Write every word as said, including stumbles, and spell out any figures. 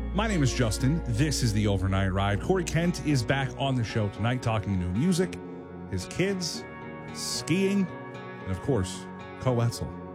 My name is Justin. This is the Overnight Ride. Corey Kent is back on the show tonight talking new music, his kids, skiing, and of course, Co Wetzel.